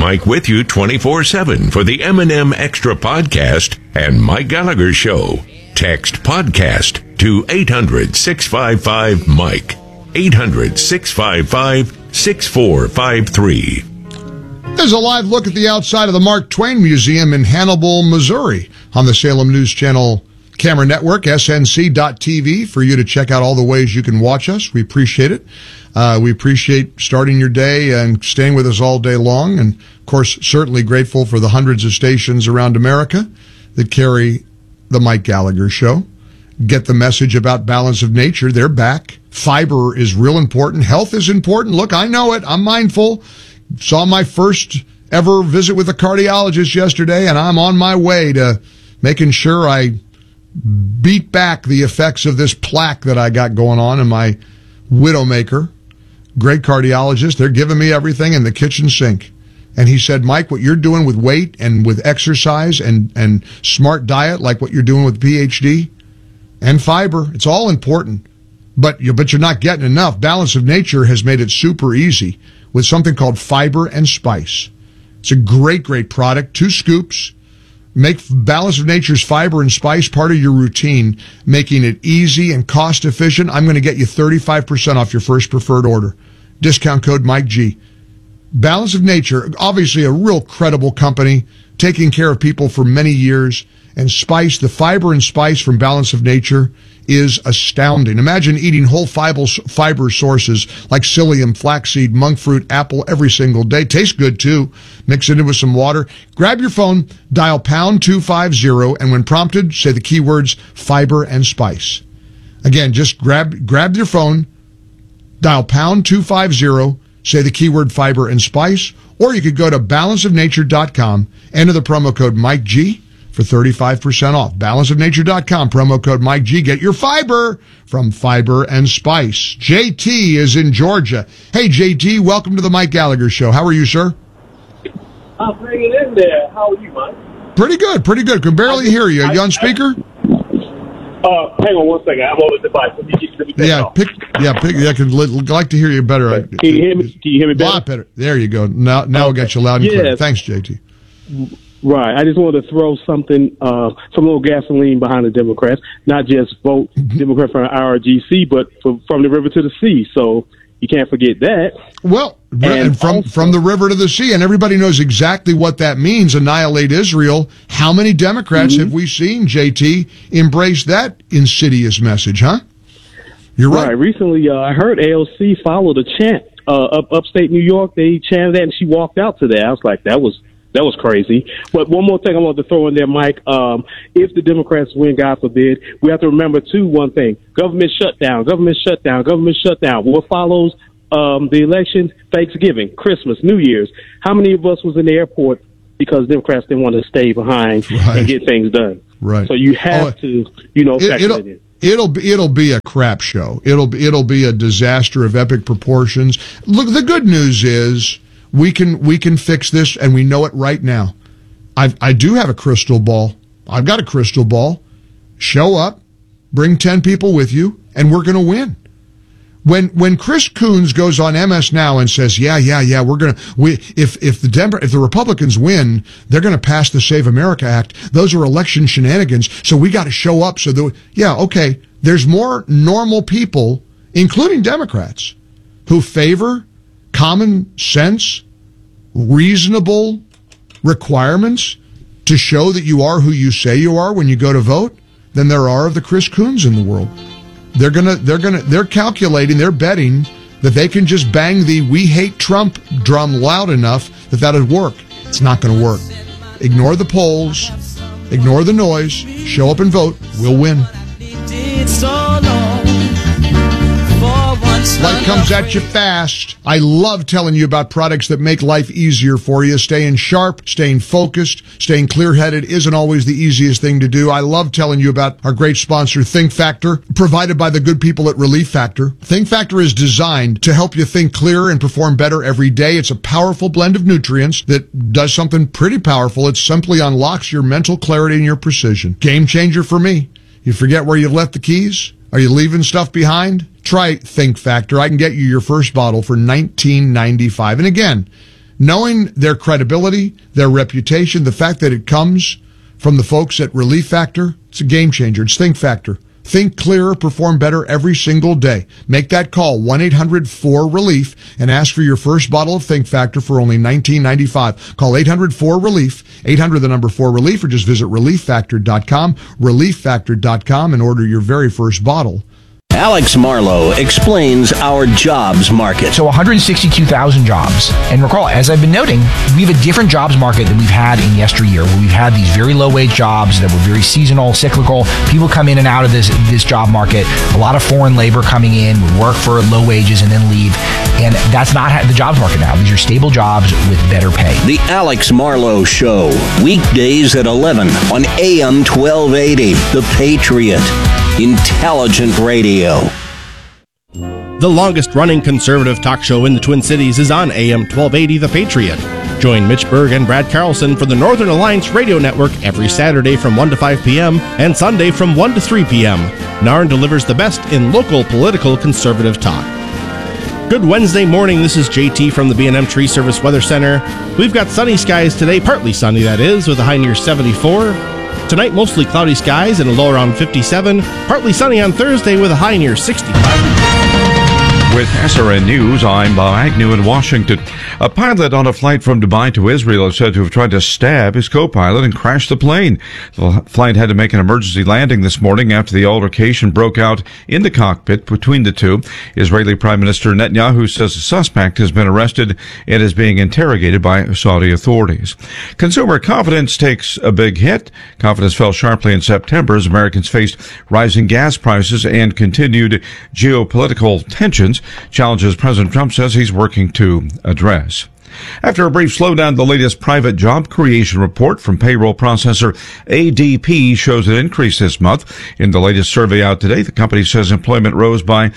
Mike with you 24/7 for the M&M Extra Podcast and Mike Gallagher Show. Text podcast to 800-655-MIKE. 800-655-6453. There's a live look at the outside of the Mark Twain Museum in Hannibal, Missouri on the Salem News Channel camera network, snc.tv, for you to check out all the ways you can watch us. We appreciate it. We appreciate starting your day and staying with us all day long. And, of course, certainly grateful for the hundreds of stations around America that carry the Mike Gallagher Show. Get the message about balance of nature. They're back. Fiber is real important. Health is important. Look, I know it. I'm mindful. Saw my first ever visit with a cardiologist yesterday, and I'm on my way to making sure I beat back the effects of this plaque that I got going on in my Widowmaker. Great cardiologist. They're giving me everything in the kitchen sink. And he said, Mike, what you're doing with weight and with exercise and smart diet, like what you're doing with PhD and fiber, it's all important. But you're not getting enough. Balance of Nature has made it super easy with something called Fiber and Spice. It's a great, great product. 2 scoops. Make Balance of Nature's Fiber and Spice part of your routine, making it easy and cost efficient. I'm going to get you 35% off your first preferred order. Discount code Mike G. Balance of Nature, obviously a real credible company, taking care of people for many years. And Spice, the Fiber and Spice from Balance of Nature, is astounding. Imagine eating whole fiber sources like psyllium, flaxseed, monk fruit, apple every single day. Tastes good too. Mix it in with some water. Grab your phone, dial pound 250, and when prompted, say the keywords fiber and spice. Again, just grab your phone, dial pound 250, say the keyword fiber and spice, or you could go to balanceofnature.com, enter the promo code Mike G for 35% off. Balanceofnature.com, promo code Mike G. Get your fiber from Fiber and Spice. JT is in Georgia. Hey, JT, welcome to the Mike Gallagher Show. How are you, sir? I'm hanging in there. How are you, Mike? Pretty good, pretty good. Can barely hear you. Are you on speaker? Hang on one second. I'm over the device. Let me I'd like to hear you better. Can you hear me? Can you hear me better? A lot better. There you go. Now I got you loud and clear. Thanks, JT. Right. I just wanted to throw some little gasoline behind the Democrats. Not just vote Democrat for IRGC, but from the river to the sea. So you can't forget that. Well, and from the river to the sea, and everybody knows exactly what that means. Annihilate Israel. How many Democrats have we seen, JT, embrace that insidious message? Huh? You're right. Recently, I heard AOC follow the chant upstate New York. They chanted that, and she walked out to that. I was like, that was crazy. But one more thing I want to throw in there, Mike. If the Democrats win, God forbid, we have to remember, too, one thing. Government shutdown. What follows the election? Thanksgiving, Christmas, New Year's. How many of us was in the airport because Democrats didn't want to stay behind and get things done? Right. So you have to, factor it in. It'll be a crap show. It'll be a disaster of epic proportions. Look, the good news is we can fix this, and we know it right now. I do have a crystal ball. I've got a crystal ball. Show up, bring 10 people with you, and we're going to win. When Chris Coons goes on MS Now and says, yeah, if the Republicans win, they're going to pass the Save America Act. Those are election shenanigans. So we got to show up. Okay. There's more normal people, including Democrats, who favor common sense, reasonable requirements to show that you are who you say you are when you go to vote than there are of the Chris Coons in the world. They're calculating, they're betting that they can just bang the "we hate Trump" drum loud enough that'll work. It's not going to work. Ignore the polls, ignore the noise, show up and vote. We'll win. Life comes at you fast. I love telling you about products that make life easier for you. Staying sharp, staying focused, staying clear-headed isn't always the easiest thing to do. I love telling you about our great sponsor, Think Factor, provided by the good people at Relief Factor. Think Factor is designed to help you think clearer and perform better every day. It's a powerful blend of nutrients that does something pretty powerful. It simply unlocks your mental clarity and your precision. Game changer for me. You forget where you've left the keys? Are you leaving stuff behind? Try Think Factor. I can get you your first bottle for $19.95. And again, knowing their credibility, their reputation, the fact that it comes from the folks at Relief Factor, it's a game changer. It's Think Factor. Think clearer, perform better every single day. Make that call, 1-800-4RELIEF, and ask for your first bottle of Think Factor for only $19.95. Call 800-4RELIEF, 800-4RELIEF, or just visit ReliefFactor.com, ReliefFactor.com, and order your very first bottle. Alex Marlowe explains our jobs market. So 162,000 jobs. And recall, as I've been noting, we have a different jobs market than we've had in yesteryear, where we've had these very low-wage jobs that were very seasonal, cyclical. People come in and out of this job market. A lot of foreign labor coming in, would work for low wages and then leave. And that's not the jobs market now. These are stable jobs with better pay. The Alex Marlowe Show, weekdays at 11 on AM 1280, The Patriot. Intelligent radio. The longest-running conservative talk show in the Twin Cities is on AM 1280 The Patriot. Join Mitch Berg and Brad Carlson for the Northern Alliance Radio Network every Saturday from 1 to 5 p.m. and Sunday from 1 to 3 p.m. NARN delivers the best in local political conservative talk. Good Wednesday morning. This is JT from the B&M Tree Service Weather Center. We've got sunny skies today, partly sunny that is, with a high near 74. Tonight, mostly cloudy skies and a low around 57. Partly sunny on Thursday with a high near 65. With SRN News, I'm Bob Agnew in Washington. A pilot on a flight from Dubai to Israel is said to have tried to stab his co-pilot and crash the plane. The flight had to make an emergency landing this morning after the altercation broke out in the cockpit between the two. Israeli Prime Minister Netanyahu says the suspect has been arrested and is being interrogated by Saudi authorities. Consumer confidence takes a big hit. Confidence fell sharply in September as Americans faced rising gas prices and continued geopolitical tensions, challenges President Trump says he's working to address. After a brief slowdown, the latest private job creation report from payroll processor ADP shows an increase this month. In the latest survey out today, the company says employment rose by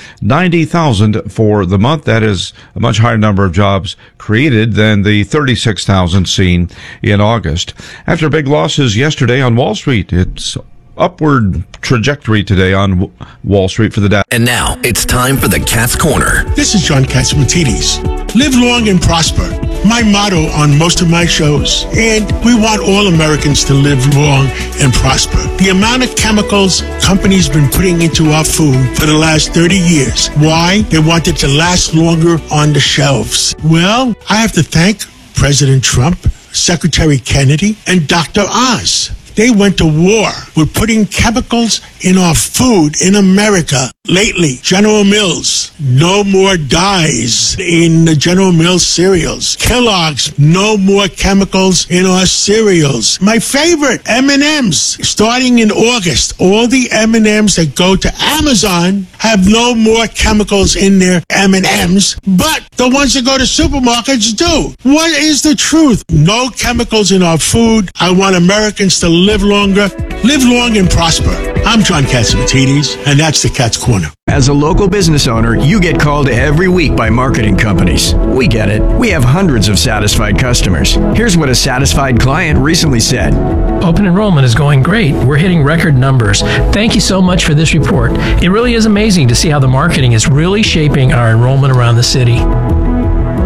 90,000 for the month. That is a much higher number of jobs created than the 36,000 seen in August. After big losses yesterday on Wall Street, it's upward trajectory today on Wall Street for the Dow. And now it's time for the Cat's Corner. This is John Catsimatidis. Live long and prosper. My motto on most of my shows. And we want all Americans to live long and prosper. The amount of chemicals companies been putting into our food for the last 30 years. Why? They want it to last longer on the shelves. Well, I have to thank President Trump, Secretary Kennedy, and Dr. Oz. They went to war with putting chemicals in our food in America. Lately, General Mills, no more dyes in the General Mills cereals. Kellogg's, no more chemicals in our cereals. My favorite, M&M's. Starting in August, all the M&M's that go to Amazon have no more chemicals in their M&M's, but the ones that go to supermarkets do. What is the truth? No chemicals in our food. I want Americans to live longer, live long and prosper. I'm John Catsimatidis, and that's the Cat's Corner. As a local business owner, you get called every week by marketing companies. We get it. We have hundreds of satisfied customers. Here's what a satisfied client recently said. Open enrollment is going great. We're hitting record numbers. Thank you so much for this report. It really is amazing to see how the marketing is really shaping our enrollment around the city.